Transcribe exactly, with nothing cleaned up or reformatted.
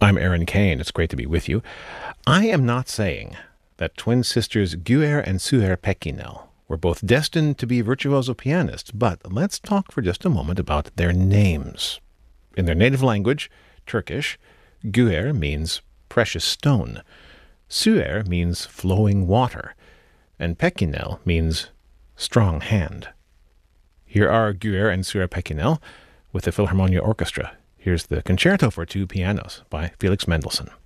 I'm Aaron Kane. It's great to be with you. I am not saying that twin sisters Guer and Suher Pekinel were both destined to be virtuoso pianists, but let's talk for just a moment about their names. In their native language, Turkish, Guer means precious stone, Suher means flowing water, and Pekinel means strong hand. Here are Guer and Suher Pekinel with the Philharmonia Orchestra. Here's the Concerto for Two Pianos by Felix Mendelssohn.